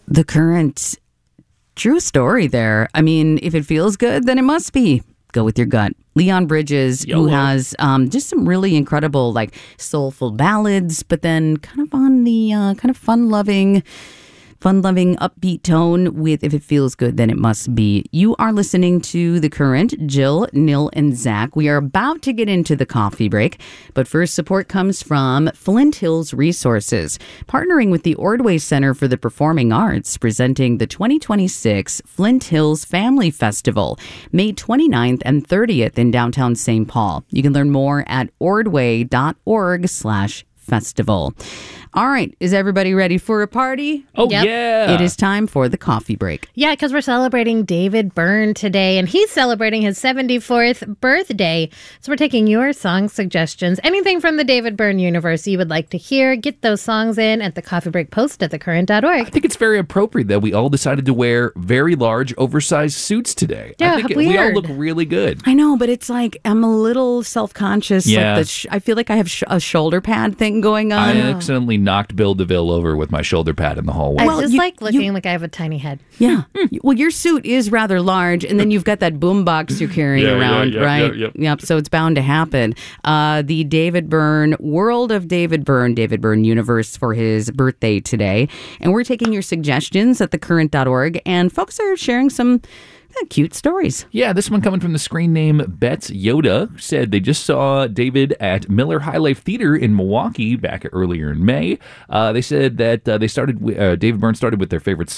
The Current, true story there. I mean, if it feels good, then it must be. Go with your gut. Leon Bridges, who has just some really incredible, like, soulful ballads, but then kind of on the kind of fun-loving, upbeat tone with If It Feels Good, Then It Must Be. You are listening to The Current, Jill, Nil, and Zach. We are about to get into the coffee break, but first support comes from Flint Hills Resources, partnering with the Ordway Center for the Performing Arts, presenting the 2026 Flint Hills Family Festival, May 29th and 30th in downtown St. Paul. You can learn more at ordway.org/festival. All right. Is everybody ready for a party? Oh, yep. Yeah. It is time for the coffee break. Yeah, because we're celebrating David Byrne today, and he's celebrating his 74th birthday. So we're taking your song suggestions. Anything from the David Byrne universe you would like to hear, get those songs in at the coffee break post at thecurrent.org. I think it's very appropriate that we all decided to wear very large, oversized suits today. Yeah, I think weird. we all look really good. I know, but it's like I'm a little self-conscious. Yeah. Like I feel like I have a shoulder pad thing going on. I accidentally knocked Bill DeVille over with my shoulder pad in the hallway. I just like looking like I have a tiny head. Yeah. Well, your suit is rather large, and then you've got that boom box you're carrying around, right? Yep. So it's bound to happen. The David Byrne, World of David Byrne universe for his birthday today. And we're taking your suggestions at thecurrent.org, and folks are sharing some cute stories. Yeah, this one coming from the screen name Betts Yoda, who said they just saw David at Miller High Life Theater in Milwaukee back earlier in May. They said that David Byrne started with their favorite